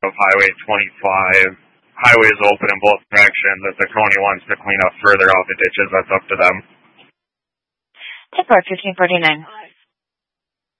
of Highway 25. Highway is open in both directions. If the county wants to clean up further out the ditches, that's up to them. Report 1549.